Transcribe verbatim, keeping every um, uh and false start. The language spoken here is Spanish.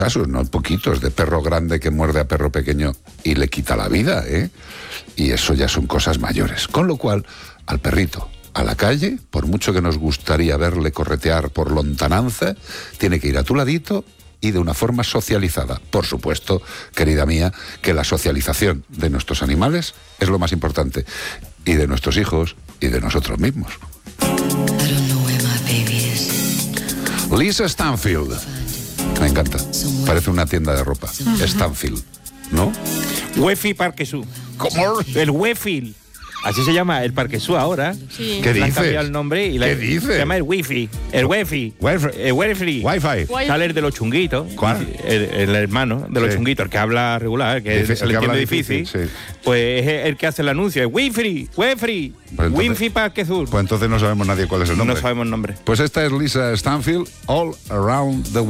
casos, no poquitos, de perro grande que muerde a perro pequeño y le quita la vida, ¿eh? Y eso ya son cosas mayores. Con lo cual, al perrito, a la calle, por mucho que nos gustaría verle corretear por lontananza, tiene que ir a tu ladito y de una forma socializada. Por supuesto, querida mía, que la socialización de nuestros animales es lo más importante, y de nuestros hijos y de nosotros mismos. Lisa Stanfield. Me encanta. Parece una tienda de ropa. Uh-huh. Stanfield, ¿no? Wefi Parquesú. ¿Cómo? El Wefi. Así se llama el Parquesú ahora. Sí. ¿Qué dices? Han cambiado el nombre y la, ¿Qué dices? Se llama el Wi-Fi. El Wi-Fi. El Wi-Fi. Wi-Fi. Sale el de los chunguitos. ¿Cuál? El, el hermano de los sí. chunguitos, el que habla regular, que Difi- se le entiende difícil. difícil sí. Pues es el que hace el anuncio. El Wi-Fi. Wi-Fi. Pues Wi-Fi Parquesú. Pues entonces no sabemos nadie cuál es el nombre. No sabemos el nombre. Pues esta es Lisa Stanfield, All Around the World.